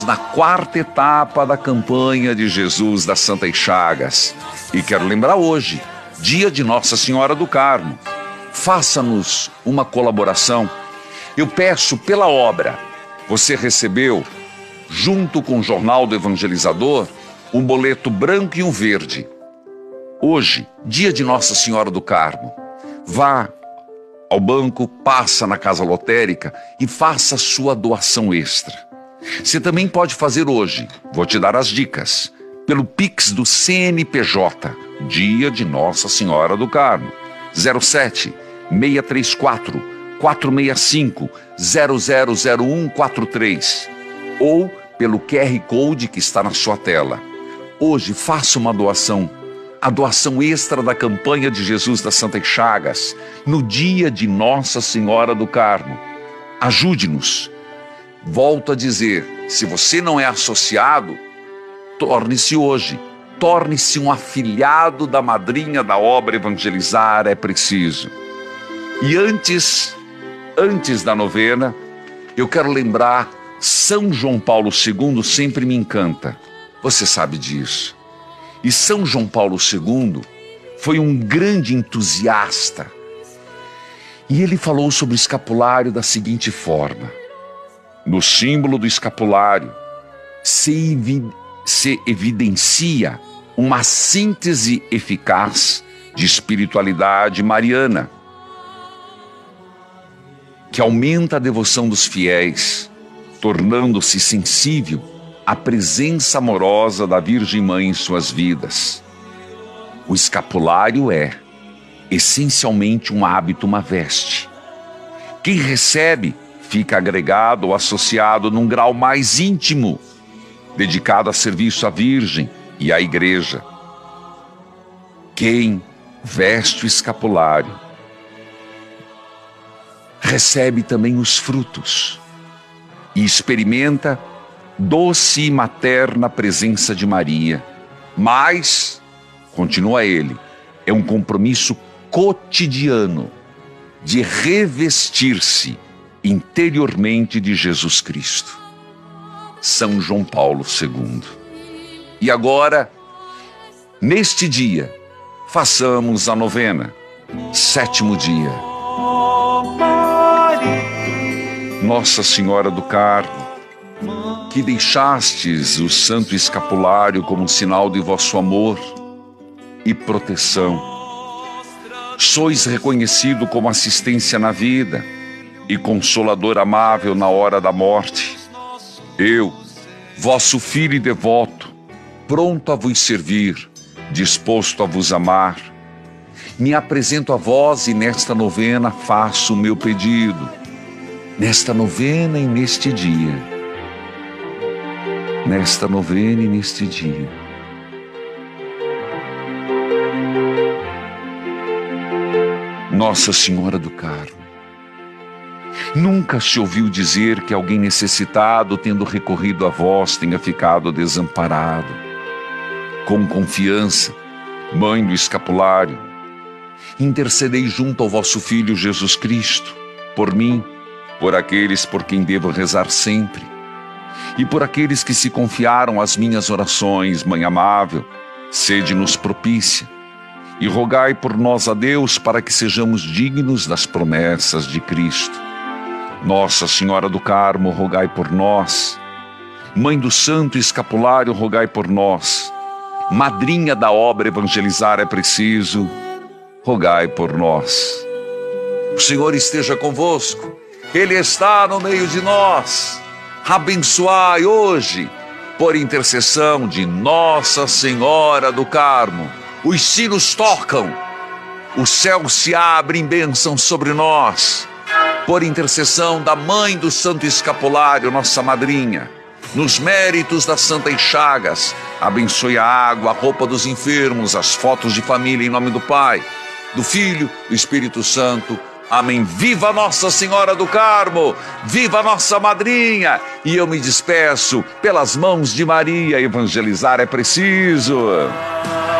na quarta etapa da campanha de Jesus das Santas Chagas. E quero lembrar hoje, dia de Nossa Senhora do Carmo. Faça-nos uma colaboração. Eu peço pela obra. Você recebeu, junto com o Jornal do Evangelizador, um boleto branco e um verde. Hoje, dia de Nossa Senhora do Carmo. Vá ao banco, passa na casa lotérica e faça sua doação extra. Você também pode fazer hoje, vou te dar as dicas, pelo Pix do CNPJ, dia de Nossa Senhora do Carmo, 07 634 465 000143, ou pelo QR Code que está na sua tela. Hoje faça uma doação, a doação extra da campanha de Jesus das Santas Chagas, no dia de Nossa Senhora do Carmo. Ajude-nos. Volto a dizer, se você não é associado, torne-se hoje. Torne-se um afiliado da madrinha da obra Evangelizar é Preciso. E antes da novena, eu quero lembrar, São João Paulo II sempre me encanta. Você sabe disso. E São João Paulo II foi um grande entusiasta. E ele falou sobre o escapulário da seguinte forma: no símbolo do escapulário se evidencia uma síntese eficaz de espiritualidade mariana, que aumenta a devoção dos fiéis, tornando-se sensível à presença amorosa da Virgem Mãe em suas vidas. O escapulário é, essencialmente, um hábito, uma veste. Quem recebe fica agregado ou associado num grau mais íntimo, dedicado a serviço à Virgem e à Igreja. Quem veste o escapulário recebe também os frutos e experimenta doce e materna presença de Maria. Mas, continua ele, é um compromisso cotidiano de revestir-se interiormente de Jesus Cristo. São João Paulo II. E agora, neste dia, façamos a novena, 7º dia. Nossa Senhora do Carmo, que deixastes o santo escapulário como sinal de vosso amor e proteção, sois reconhecido como assistência na vida e consolador amável na hora da morte. Eu, vosso filho e devoto, pronto a vos servir, disposto a vos amar, me apresento a vós e nesta novena faço o meu pedido. Nesta novena e neste dia. Nesta novena e neste dia. Nossa Senhora do Carmo, nunca se ouviu dizer que alguém necessitado, tendo recorrido a vós, tenha ficado desamparado. Com confiança, Mãe do escapulário, intercedei junto ao vosso Filho Jesus Cristo, por mim, por aqueles por quem devo rezar sempre, e por aqueles que se confiaram às minhas orações. Mãe amável, sede-nos propícia, e rogai por nós a Deus para que sejamos dignos das promessas de Cristo. Nossa Senhora do Carmo, rogai por nós. Mãe do Santo Escapulário, rogai por nós. Madrinha da obra Evangelizar é Preciso, rogai por nós. O Senhor esteja convosco, Ele está no meio de nós. Abençoai hoje, por intercessão de Nossa Senhora do Carmo. Os sinos tocam, o céu se abre em bênção sobre nós, por intercessão da Mãe do Santo Escapulário, nossa madrinha. Nos méritos das Santas Chagas, abençoe a água, a roupa dos enfermos, as fotos de família, em nome do Pai, do Filho, do Espírito Santo. Amém. Viva Nossa Senhora do Carmo, viva nossa madrinha. E eu me despeço pelas mãos de Maria. Evangelizar é preciso.